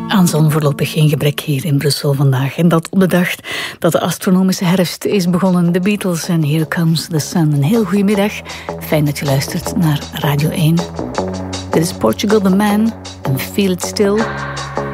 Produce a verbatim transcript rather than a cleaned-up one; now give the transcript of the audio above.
Aan zon voorlopig geen gebrek hier in Brussel vandaag. En dat op de dag dat de astronomische herfst is begonnen. The Beatles en Here Comes the Sun. Een heel goede middag. Fijn dat je luistert naar Radio één. Dit is Portugal the Man en Feel It Still.